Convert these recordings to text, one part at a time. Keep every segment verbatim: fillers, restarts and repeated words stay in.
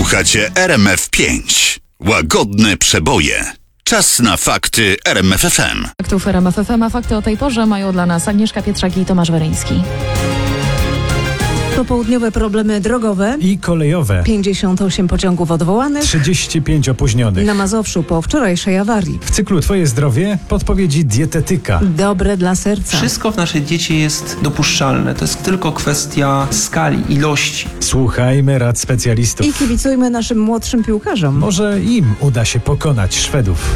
Słuchacie R M F pięć. Łagodne przeboje. Czas na fakty R M F F M. Faktów R M F F M, a fakty o tej porze mają dla nas Agnieszka Pietrzak i Tomasz Weryński. Popołudniowe problemy drogowe i kolejowe. pięćdziesiąt osiem pociągów odwołanych. trzydzieści pięć opóźnionych. Na Mazowszu po wczorajszej awarii. W cyklu Twoje zdrowie podpowiedzi dietetyka. Dobre dla serca. Wszystko w naszej diecie jest dopuszczalne. To jest tylko kwestia skali, ilości. Słuchajmy rad specjalistów. I kibicujmy naszym młodszym piłkarzom. Może im uda się pokonać Szwedów.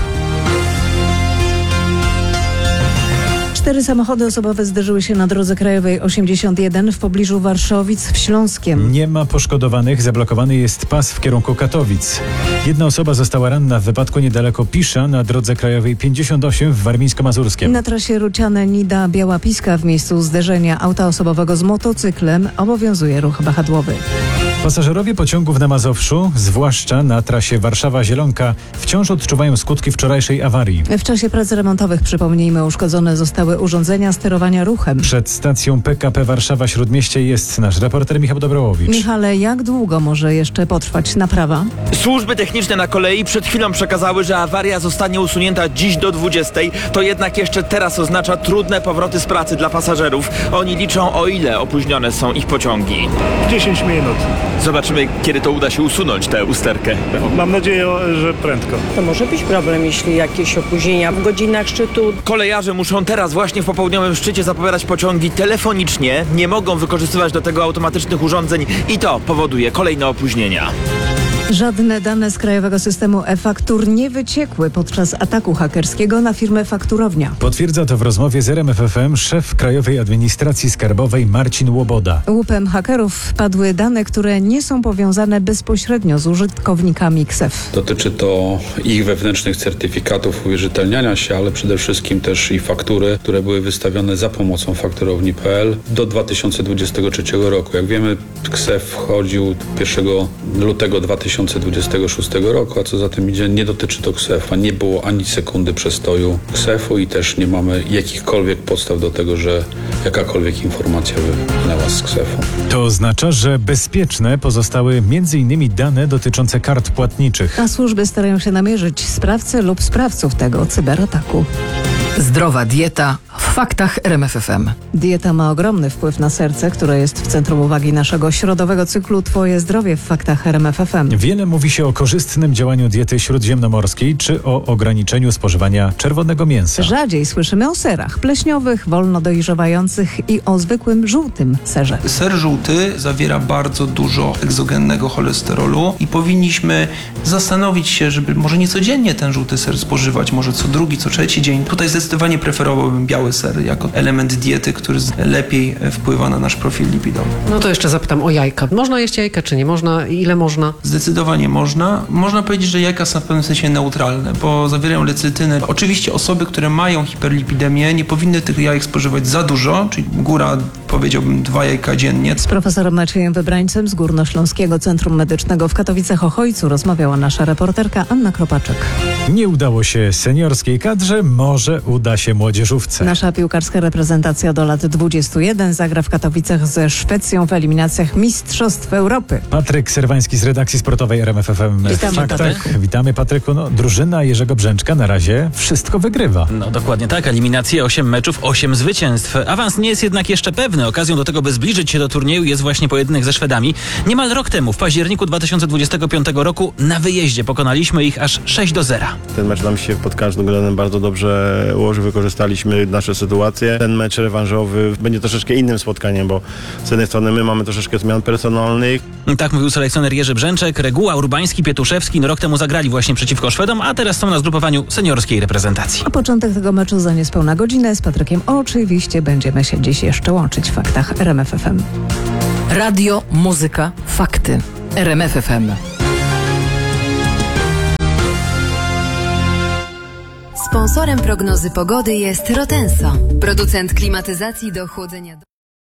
Cztery samochody osobowe zderzyły się na drodze krajowej osiemdziesiąt jeden w pobliżu Warszowic w Śląskiem. Nie ma poszkodowanych, zablokowany jest pas w kierunku Katowic. Jedna osoba została ranna w wypadku niedaleko Pisza na drodze krajowej pięćdziesiąt osiem w Warmińsko-Mazurskiem. Na trasie Ruciane-Nida-Biała Piska w miejscu zderzenia auta osobowego z motocyklem obowiązuje ruch wahadłowy. Pasażerowie pociągów na Mazowszu, zwłaszcza na trasie Warszawa-Zielonka, wciąż odczuwają skutki wczorajszej awarii. W czasie prac remontowych, przypomnijmy, uszkodzone zostały urządzenia sterowania ruchem. Przed stacją P K P Warszawa-Śródmieście jest nasz reporter Michał Dobrołowicz. Michale, jak długo może jeszcze potrwać naprawa? Służby techniczne na kolei przed chwilą przekazały, że awaria zostanie usunięta dziś do dwudziestej. To jednak jeszcze teraz oznacza trudne powroty z pracy dla pasażerów. Oni liczą, o ile opóźnione są ich pociągi. dziesięć minut. Zobaczymy, kiedy to uda się usunąć tę usterkę. Mam nadzieję, że prędko. To może być problem, jeśli jakieś opóźnienia w godzinach szczytu. Kolejarze muszą teraz właśnie w popołudniowym szczycie zapowiadać pociągi telefonicznie. Nie mogą wykorzystywać do tego automatycznych urządzeń i to powoduje kolejne opóźnienia. Żadne dane z krajowego systemu e-faktur nie wyciekły podczas ataku hakerskiego na firmę Fakturownia. Potwierdza to w rozmowie z R M F F M szef Krajowej Administracji Skarbowej Marcin Łoboda. Łupem hakerów wpadły dane, które nie są powiązane bezpośrednio z użytkownikami K S E F. Dotyczy to ich wewnętrznych certyfikatów uwierzytelniania się, ale przede wszystkim też i faktury, które były wystawione za pomocą fakturowni kropka p l do dwa tysiące dwudziestego trzeciego roku. Jak wiemy, K S E F wchodził pierwszego lutego dwa tysiące dwudziestego szóstego roku, a co za tym idzie, nie dotyczy to K S E F a. Nie było ani sekundy przestoju K S E F u i też nie mamy jakichkolwiek podstaw do tego, że jakakolwiek informacja wypłynęła z K S E F u. To oznacza, że bezpieczne pozostały między innymi dane dotyczące kart płatniczych. A służby starają się namierzyć sprawcę lub sprawców tego cyberataku. Zdrowa dieta w faktach R M F F M. Dieta ma ogromny wpływ na serce, które jest w centrum uwagi naszego środowego cyklu Twoje zdrowie w faktach R M F F M. Wiele mówi się o korzystnym działaniu diety śródziemnomorskiej czy o ograniczeniu spożywania czerwonego mięsa. Rzadziej słyszymy o serach pleśniowych, wolno dojrzewających i o zwykłym żółtym serze. Ser żółty zawiera bardzo dużo egzogennego cholesterolu i powinniśmy zastanowić się, żeby może nie codziennie ten żółty ser spożywać, może co drugi, co trzeci dzień. Tutaj zdecydowanie preferowałbym biały ser jako element diety, który lepiej wpływa na nasz profil lipidowy. No to jeszcze zapytam o jajka. Można jeść jajka, czy nie można? Ile można? Zdecydowanie można. Można powiedzieć, że jajka są w pewnym sensie neutralne, bo zawierają lecytynę. Oczywiście osoby, które mają hiperlipidemię, nie powinny tych jajek spożywać za dużo, czyli góra, powiedziałbym, dwa jajka dziennie. Z profesorem Maciejem Wybrańcem z Górnośląskiego Centrum Medycznego w Katowicach-Ochojcu rozmawiała nasza reporterka Anna Kropaczek. Nie udało się seniorskiej kadrze, może uda się młodzieżówce. Nasza piłkarska reprezentacja do lat dwudziestu jeden zagra w Katowicach ze Szwecją w eliminacjach Mistrzostw Europy. Patryk Serwański z redakcji sportowej R M F F M. Witamy, Faktach. Patryku. Witamy, Patryku. No, drużyna Jerzego Brzęczka na razie wszystko wygrywa. No dokładnie tak, eliminacje, osiem meczów, osiem zwycięstw. Awans nie jest jednak jeszcze pewny. Okazją do tego, by zbliżyć się do turnieju, jest właśnie pojedynek ze Szwedami. Niemal rok temu, w październiku dwa tysiące dwudziestego piątego roku, na wyjeździe pokonaliśmy ich aż sześć do zera. Ten mecz nam się pod każdym względem bardzo dobrze ułożył, wykorzystaliśmy nasze sytuacje. Ten mecz rewanżowy będzie troszeczkę innym spotkaniem, bo z jednej strony my mamy troszeczkę zmian personalnych. Tak mówił selekcjoner Jerzy Brzęczek. Reguła, Urbański, Pietuszewski no rok temu zagrali właśnie przeciwko Szwedom, a teraz są na zgrupowaniu seniorskiej reprezentacji. A początek tego meczu za niespełna godzinę. Z Patrykiem oczywiście będziemy się dziś jeszcze łączyć w faktach R M F F M. Radio, muzyka, fakty. R M F F M. Sponsorem prognozy pogody jest Rotenso, producent klimatyzacji do chłodzenia.